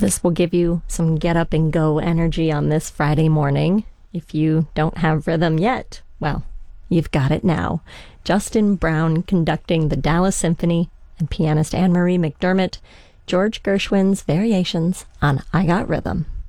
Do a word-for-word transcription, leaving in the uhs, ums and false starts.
This will give you some get up and go energy on this Friday morning. If you don't have rhythm yet, well, you've got it now. Justin Brown conducting the Dallas Symphony and pianist Anne-Marie McDermott, George Gershwin's Variations on I Got Rhythm.